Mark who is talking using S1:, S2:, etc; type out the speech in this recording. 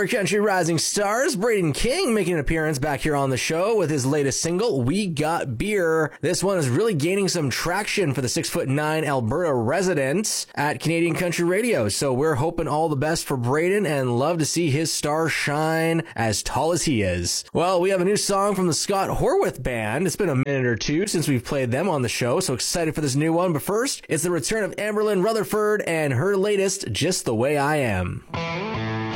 S1: our country rising stars, Braden King making an appearance back here on the show with his latest single, We Got Beer. This one is really gaining some traction for the 6'9" Alberta resident at Canadian Country Radio. So we're hoping all the best for Braden and love to see his star shine as tall as he is. Well, we have a new song from the Scott Horwith Band. It's been a minute or two since we've played them on the show, so excited for this new one. But first, it's the return of Amberlynn Rutherford and her latest, Just the Way I Am.